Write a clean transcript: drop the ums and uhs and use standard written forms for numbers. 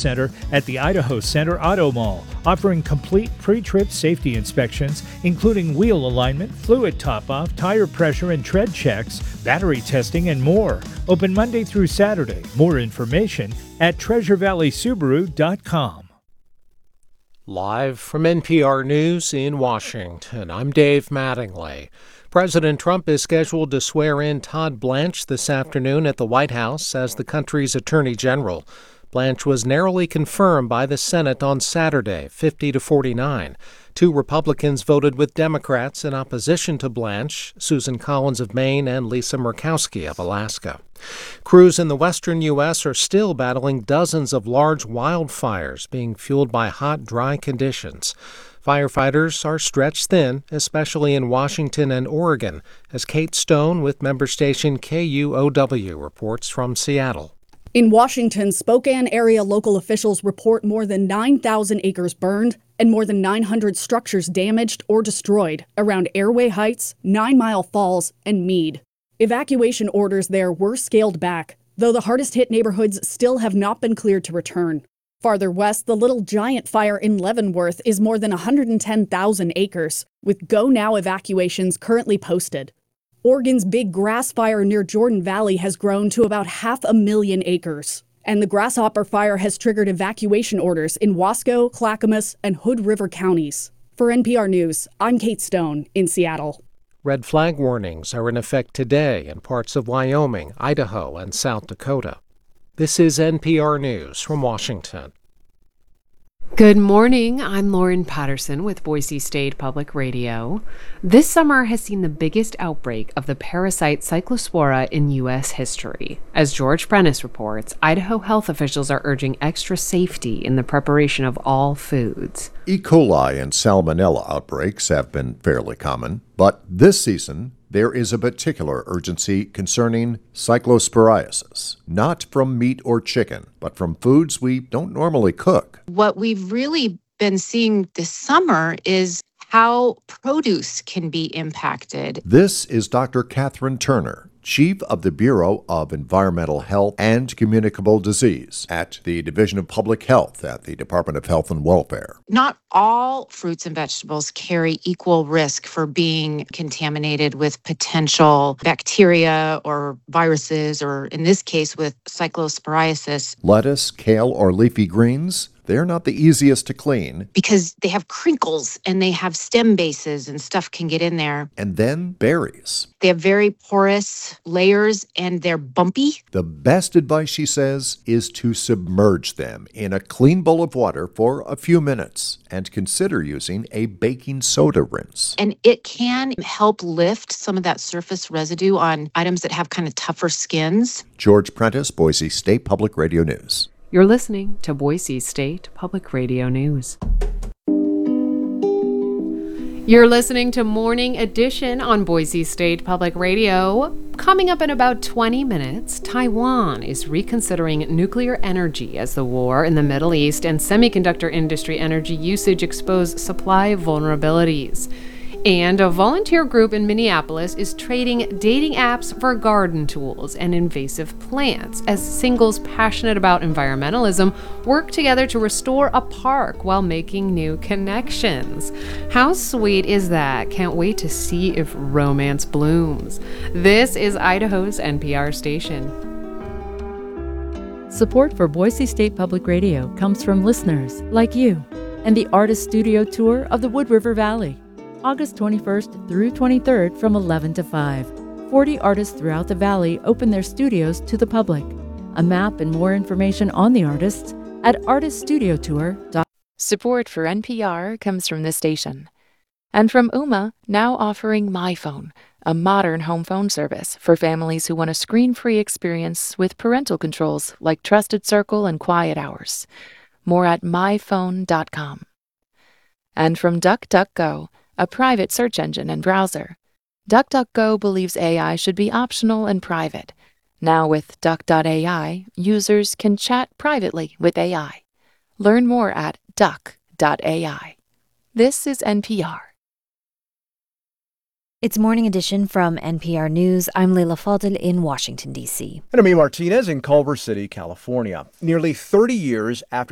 Center at the Idaho Center Auto Mall, offering complete pre-trip safety inspections, including wheel alignment, fluid top-off, tire pressure and tread checks, battery testing, and more. Open Monday through Saturday. More information at TreasureValleySubaru.com. Live from NPR News in Washington, I'm Dave Mattingly. President Trump is scheduled to swear in Todd Blanche this afternoon at the White House as the country's Attorney General. Blanche was narrowly confirmed by the Senate on Saturday, 50-49. Two Republicans voted with Democrats in opposition to Blanche, Susan Collins of Maine and Lisa Murkowski of Alaska. Crews in the western U.S. are still battling dozens of large wildfires being fueled by hot, dry conditions. Firefighters are stretched thin, especially in Washington and Oregon, as Kate Stone with member station KUOW reports from Seattle. In Washington, Spokane area local officials report more than 9,000 acres burned and more than 900 structures damaged or destroyed around Airway Heights, 9 Mile Falls, and Meade. Evacuation orders there were scaled back, though the hardest-hit neighborhoods still have not been cleared to return. Farther west, the Little Giant Fire in Leavenworth is more than 110,000 acres, with Go Now evacuations currently posted. Oregon's Big Grass Fire near Jordan Valley has grown to about 500,000 acres. And the Grasshopper Fire has triggered evacuation orders in Wasco, Clackamas, and Hood River counties. For NPR News, I'm Kate Stone in Seattle. Red flag warnings are in effect today in parts of Wyoming, Idaho, and South Dakota. This is NPR News from Washington. Good morning. I'm Lauren Patterson with Boise State Public Radio. This summer has seen the biggest outbreak of the parasite Cyclospora in U.S. history. As George Prentice reports, Idaho health officials are urging extra safety in the preparation of all foods. E. coli and salmonella outbreaks have been fairly common, but this season there is a particular urgency concerning cyclosporiasis, not from meat or chicken, but from foods we don't normally cook. What we've really been seeing this summer is how produce can be impacted. This is Dr. Catherine Turner, Chief of the Bureau of Environmental Health and Communicable Disease at the Division of Public Health at the Department of Health and Welfare. Not all fruits and vegetables carry equal risk for being contaminated with potential bacteria or viruses, or in this case with cyclosporiasis. Lettuce, kale, or leafy greens, they're not the easiest to clean. Because they have crinkles and they have stem bases and stuff can get in there. And then berries. They have very porous layers and they're bumpy. The best advice, she says, is to submerge them in a clean bowl of water for a few minutes and consider using a baking soda rinse. And it can help lift some of that surface residue on items that have kind of tougher skins. George Prentice, Boise State Public Radio News. You're listening to Boise State Public Radio News. You're listening to Morning Edition on Boise State Public Radio. Coming up in about 20 minutes, Taiwan is reconsidering nuclear energy as the war in the Middle East and semiconductor industry energy usage expose supply vulnerabilities. And a volunteer group in Minneapolis is trading dating apps for garden tools and invasive plants as singles passionate about environmentalism work together to restore a park while making new connections. How sweet is that? Can't wait to see if romance blooms. This is Idaho's NPR station. Support for Boise State Public Radio comes from listeners like you and the Artist Studio Tour of the Wood River Valley. August 21st through 23rd from 11 to 5. 40 artists throughout the valley open their studios to the public. A map and more information on the artists at artiststudiotour.com. Support for NPR comes from this station. And from Ooma, now offering MyPhone, a modern home phone service for families who want a screen-free experience with parental controls like Trusted Circle and Quiet Hours. More at myphone.com. And from DuckDuckGo, a private search engine and browser. DuckDuckGo believes AI should be optional and private. Now with Duck.ai, users can chat privately with AI. Learn more at Duck.ai. This is NPR. It's Morning Edition from NPR News. I'm Leila Fadel in Washington, D.C. And I'm Martinez in Culver City, California. Nearly 30 years after